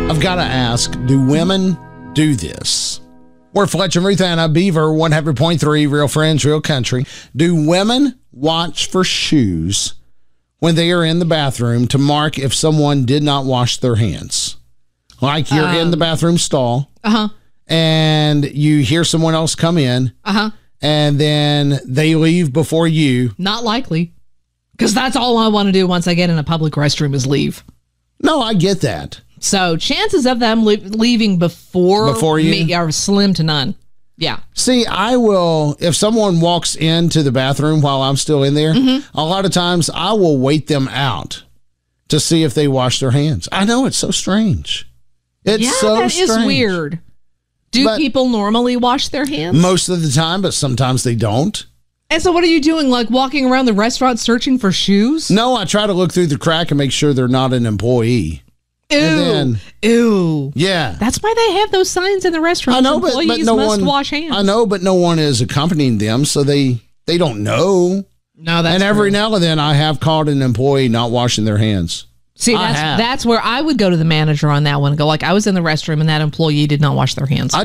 I've got to ask, do women do this? We're Fletcher and Ruth Anna, Beaver 100.3, Real Friends, Real Country. Do women watch for shoes when they are in the bathroom to mark if someone did not wash their hands? Like you're in the bathroom stall, and you hear someone else come in, and then they leave before you. Not likely, because that's all I want to do once I get in a public restroom is leave. No, I get that. So chances of them leaving before you me are slim to none. Yeah. See, I will, if someone walks into the bathroom while I'm still in there, a lot of times I will wait them out to see if they wash their hands. I know, it's so strange. It's so strange. That is weird. Do people normally wash their hands? Most of the time, but sometimes they don't. And so what are you doing, like walking around the restaurant searching for shoes? No, I try to look through the crack and make sure they're not an employee. Ew. Yeah. That's why they have those signs in the restaurant. I know, but no one wash hands. I know, but no one is accompanying them, so they don't know. No, that's And every true. now and then I have caught an employee not washing their hands. See, that's where I would go to the manager on that one and go, like, I was in the restroom and that employee did not wash their hands.